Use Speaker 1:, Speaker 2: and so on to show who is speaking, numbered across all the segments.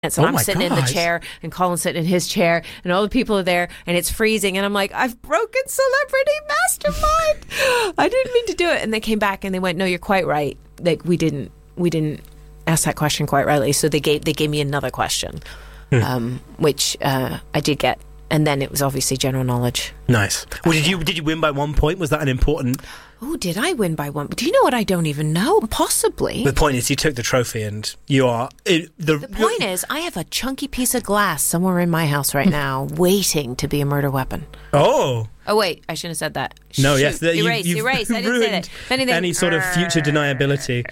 Speaker 1: So I'm sitting in the chair and Colin's sitting in his chair and all the people are there and it's freezing and I'm like, I've broken Celebrity Mastermind. I didn't mean to do it. And they came back and they went, no, you're quite right. Like we didn't ask that question quite rightly. So they gave me another question, which I did get. And then it was obviously general knowledge.
Speaker 2: Nice. Well, did you win by 1 point? Was that an important...
Speaker 1: Oh, did I win by 1? Do you know what? I don't even know. Possibly.
Speaker 2: The point is you took the trophy and you are...
Speaker 1: The point is I have a chunky piece of glass somewhere in my house right now waiting to be a murder weapon.
Speaker 2: Oh.
Speaker 1: Oh, wait. I shouldn't have said that.
Speaker 2: No,
Speaker 1: Shoot.
Speaker 2: yes.
Speaker 1: Erase. I didn't say that.
Speaker 2: If anything, any sort of future deniability.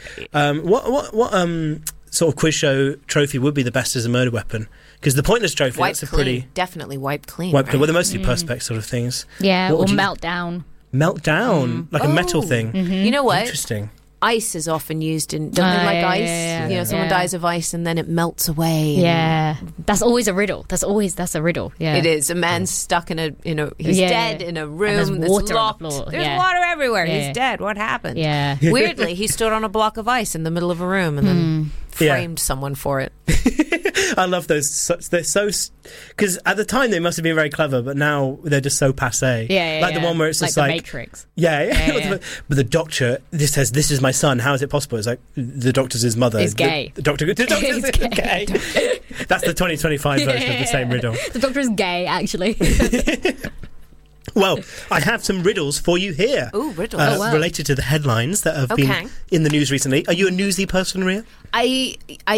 Speaker 2: What sort of quiz show trophy would be the best as a murder weapon? Because the pointless trophy,
Speaker 1: wiped
Speaker 2: that's a
Speaker 1: clean.
Speaker 2: pretty...
Speaker 1: Definitely wiped clean.
Speaker 2: Well, they're mostly perspex sort of things.
Speaker 3: Yeah, or meltdown.
Speaker 2: Meltdown, like a metal thing.
Speaker 1: Mm-hmm. You know what?
Speaker 2: Interesting.
Speaker 1: Ice is often used in... Don't they like ice?
Speaker 3: Yeah.
Speaker 1: You know, someone dies of ice and then it melts away.
Speaker 3: Yeah. That's always a riddle. That's a riddle. Yeah.
Speaker 1: It is. A man stuck in a... He's dead in a room that's
Speaker 3: water
Speaker 1: locked.
Speaker 3: on the floor.
Speaker 1: There's water everywhere. He's dead. What happened?
Speaker 3: Yeah.
Speaker 1: Weirdly, he stood on a block of ice in the middle of a room and then framed someone for it.
Speaker 2: I love those. They're so... Because at the time they must have been very clever, but now they're just so passé.
Speaker 3: Like
Speaker 2: the one where it's just
Speaker 3: like... The Matrix.
Speaker 2: Yeah. But the doctor this says, this is my son. How is it possible? It's like, the doctor's his mother.
Speaker 3: Is gay.
Speaker 2: The doctor's gay. That's the 2025 version of the same riddle.
Speaker 3: The doctor is gay, actually.
Speaker 2: Well, I have some riddles for you here.
Speaker 1: Ooh, riddles.
Speaker 2: Related to the headlines that have been in the news recently. Are you a newsy person, Ria?
Speaker 1: I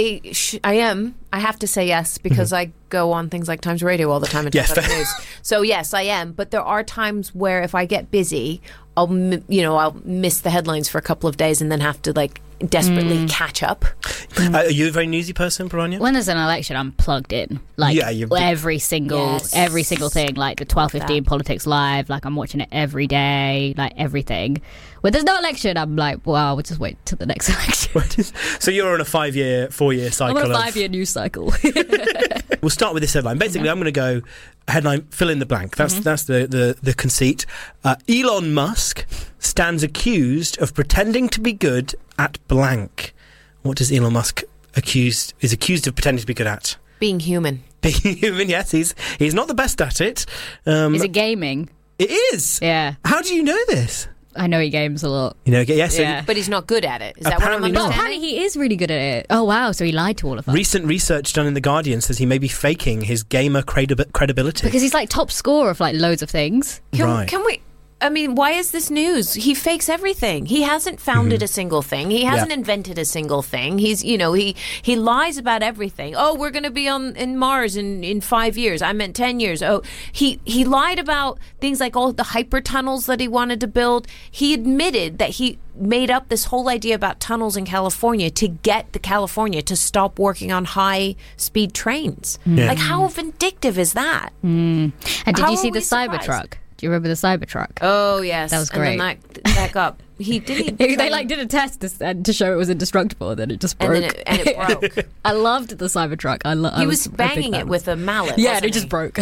Speaker 1: am. I have to say yes because I go on things like Times Radio all the time and talk about the news. So yes, I am. But there are times where if I get busy, I'll miss the headlines for a couple of days and then have to desperately catch up.
Speaker 2: Are you a very newsy person, Paranya?
Speaker 3: When there's an election, I'm plugged in. Every single thing, like the 12:15 Politics Live, like I'm watching it every day, like everything. When there's no election, I'm like, well, we'll just wait till the next election.
Speaker 2: So you're on a 4-year cycle.
Speaker 3: I'm on a 5-year news cycle.
Speaker 2: We'll start with this headline. Basically, I'm going to go headline, fill in the blank. That's the conceit. Elon Musk stands accused of pretending to be good at blank. What does Elon Musk is accused of pretending to be good at?
Speaker 1: Being human.
Speaker 2: Being human, yes. He's not the best at it.
Speaker 3: Is it gaming?
Speaker 2: It is.
Speaker 3: Yeah.
Speaker 2: How do you know this?
Speaker 3: I know he games a lot.
Speaker 1: But he's not good at it. Is that what I'm understanding?
Speaker 3: Apparently he is really good at it. Oh, wow. So he lied to all of us.
Speaker 2: Recent research done in The Guardian says he may be faking his gamer credibility.
Speaker 3: Because he's top scorer of loads of things.
Speaker 1: Can we... I mean, why is this news? He fakes everything. He hasn't founded a single thing. He hasn't invented a single thing. He's, he lies about everything. Oh, we're going to be in Mars in 5 years. I meant 10 years. Oh, he lied about things like all the hyper tunnels that he wanted to build. He admitted that he made up this whole idea about tunnels in California to get the California to stop working on high-speed trains. Like, how vindictive is that?
Speaker 3: And did you see the Cybertruck? Do you remember the Cybertruck?
Speaker 1: Oh, yes.
Speaker 3: That was great.
Speaker 1: And then that got... They
Speaker 3: did a test to show it was indestructible, and then it just broke.
Speaker 1: And it broke.
Speaker 3: I loved the Cybertruck.
Speaker 1: He was banging it with a mallet.
Speaker 3: Yeah, and it just broke.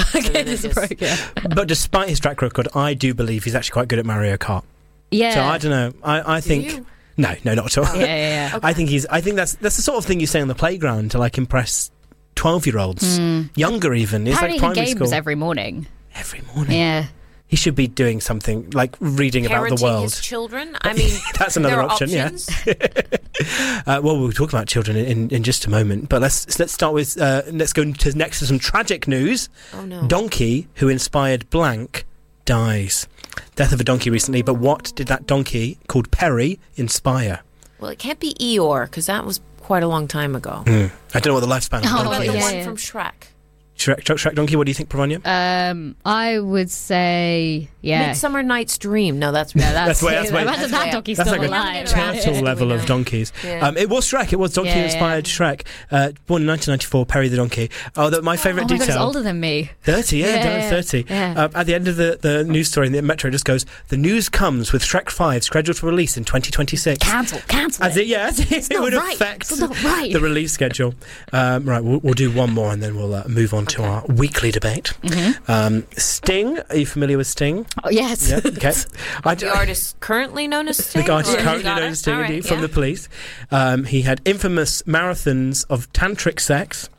Speaker 2: But despite his track record, I do believe he's actually quite good at Mario Kart.
Speaker 3: Yeah.
Speaker 2: So I don't know. I think... No, not at all.
Speaker 3: Yeah.
Speaker 2: Okay. I think that's the sort of thing you say on the playground to impress 12-year-olds, younger even. It's
Speaker 3: Apparently
Speaker 2: like primary
Speaker 3: he games
Speaker 2: school.
Speaker 3: every morning.
Speaker 2: Every morning.
Speaker 3: Yeah.
Speaker 2: He should be doing something like reading about the world.
Speaker 1: His children. I mean,
Speaker 2: that's another option.
Speaker 1: Options.
Speaker 2: Yeah. Well, we'll talk about children in just a moment. But let's start with let's go next to some tragic news.
Speaker 1: Oh no!
Speaker 2: Donkey who inspired blank dies. Death of a donkey recently. But what did that donkey called Perry inspire?
Speaker 1: Well, it can't be Eeyore because that was quite a long time ago.
Speaker 2: I don't know what the lifespan of
Speaker 1: What
Speaker 2: donkey
Speaker 1: about
Speaker 2: is.
Speaker 1: the one from Shrek?
Speaker 2: Shrek donkey. What do you think, Pravanya?
Speaker 3: I would say
Speaker 1: Midsummer Night's Dream. No, that's
Speaker 2: that's way.
Speaker 3: Imagine that donkey's
Speaker 2: that's
Speaker 3: still
Speaker 2: like
Speaker 3: alive.
Speaker 2: a turtle level of donkeys.
Speaker 1: Yeah.
Speaker 2: It was Shrek. It was donkey inspired Shrek. Born in 1994, Perry the donkey. My favourite detail.
Speaker 3: God, he's older than me.
Speaker 2: 30, 30.
Speaker 3: Yeah.
Speaker 2: At the end of the news story in the Metro, it just goes, the news comes with Shrek 5 scheduled for release in 2026.
Speaker 3: Cancel
Speaker 2: As it would affect the release schedule. Right, we'll do one more and then we'll move on to our weekly debate. Sting, are you familiar with Sting?
Speaker 3: Oh, yes.
Speaker 2: Yeah, okay.
Speaker 1: The artist currently known as Sting?
Speaker 2: The artist currently known as Sting, indeed, from the Police. He had infamous marathons of tantric sex